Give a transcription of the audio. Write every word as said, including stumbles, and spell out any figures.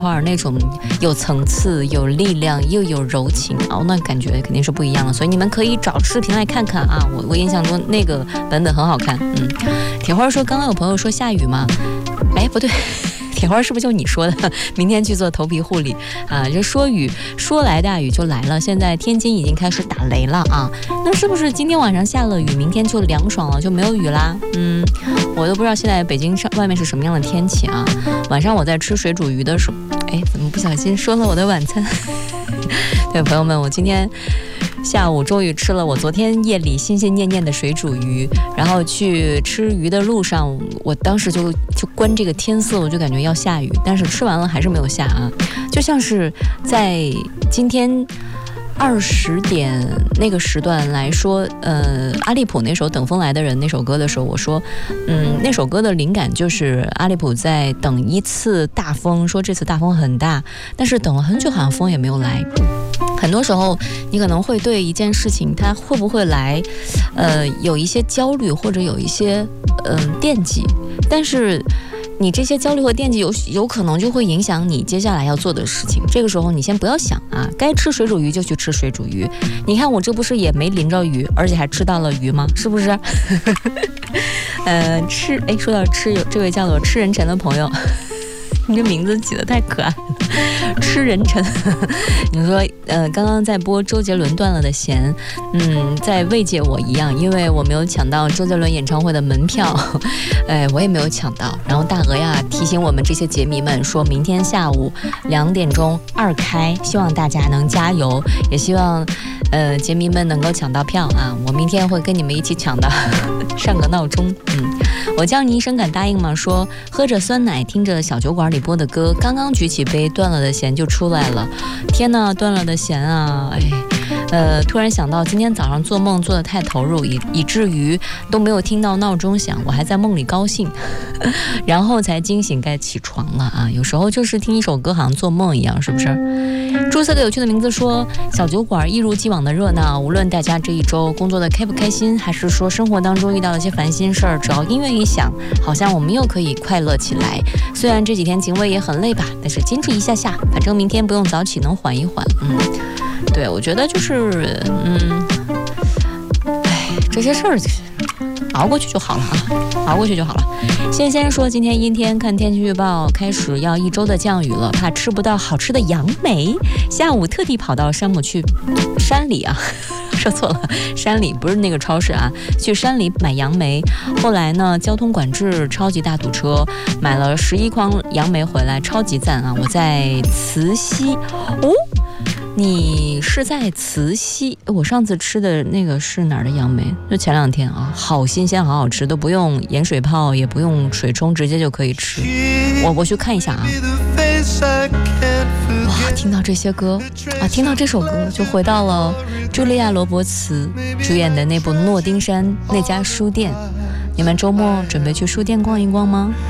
花儿那种有层次、有力量又有柔情哦，那感觉肯定是不一样的。所以你们可以找视频来看看啊，我我印象中那个版本很好看。嗯，铁花说刚刚有朋友说下雨吗？哎，不对。铁花是不是就你说的？明天去做头皮护理啊！就说雨说来大雨就来了，现在天津已经开始打雷了啊！那是不是今天晚上下了雨，明天就凉爽了，就没有雨啦？嗯，我都不知道现在北京上外面是什么样的天气啊！晚上我在吃水煮鱼的时候，哎，怎么不小心说了我的晚餐？对，朋友们，我今天下午终于吃了我昨天夜里心心念念的水煮鱼，然后去吃鱼的路上，我当时就就观这个天色，我就感觉要下雨，但是吃完了还是没有下啊，就像是在今天二十点那个时段来说，呃，阿利普那首《等风来的人》那首歌的时候，我说，嗯，那首歌的灵感就是阿利普在等一次大风，说这次大风很大，但是等了很久，好像风也没有来。很多时候你可能会对一件事情它会不会来呃，有一些焦虑或者有一些嗯、呃、惦记，但是你这些焦虑和惦记有有可能就会影响你接下来要做的事情。这个时候你先不要想啊，该吃水煮鱼就去吃水煮鱼。你看我这不是也没淋着雨，而且还吃到了鱼吗？是不是？呃，吃哎，说到吃，有这位叫做吃人辰的朋友。你这名字起得太可爱了，吃人辰。你说，呃，刚刚在播周杰伦断了的弦，嗯，在慰藉我一样，因为我没有抢到周杰伦演唱会的门票，哎，我也没有抢到。然后大鹅呀提醒我们这些杰迷们，说明天下午两点钟二开，希望大家能加油，也希望呃杰迷们能够抢到票啊！我明天会跟你们一起抢的，上个闹钟。嗯，我叫你一声敢答应吗？说喝着酸奶，听着小酒馆里播的歌，刚刚举起杯，断了的弦就出来了。天哪，断了的弦啊！哎，呃，突然想到今天早上做梦做得太投入，以以至于都没有听到闹钟响，我还在梦里高兴，然后才惊醒该起床了啊！有时候就是听一首歌，好像做梦一样，是不是？注册个有趣的名字说，小酒馆一如既往的热闹，无论大家这一周工作的开不开心，还是说生活当中遇到了一些烦心事儿，只要音乐一响，好像我们又可以快乐起来。虽然这几天警卫也很累吧，但是坚持一下下，反正明天不用早起，能缓一缓。嗯，对，我觉得就是嗯，哎，这些事儿熬过去就好了啊，熬过去就好了。先先说今天阴天，看天气预报开始要一周的降雨了，怕吃不到好吃的杨梅，下午特地跑到山姆去山里啊。说错了，山里不是那个超市啊，去山里买杨梅。后来呢，交通管制，超级大堵车，买了十一筐杨梅回来，超级赞啊！我在慈溪哦。你是在慈溪？我上次吃的那个是哪儿的杨梅？就前两天啊，好新鲜，好好吃，都不用盐水泡，也不用水冲，直接就可以吃。我我去看一下啊。哇，听到这些歌啊，听到这首歌，就回到了茱莉亚·罗伯茨主演的那部《诺丁山》那家书店。你们周末准备去书店逛一逛吗？